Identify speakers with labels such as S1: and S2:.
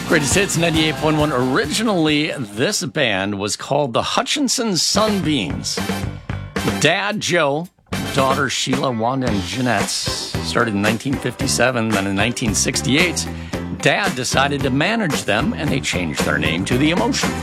S1: Greatest Hits 98.1. Originally, this band was called the Hutchinson Sunbeams. Dad, Joe, daughter, Sheila, Wanda, and Jeanette started in 1957. Then in 1968, Dad decided to manage them, and they changed their name to The Emotions.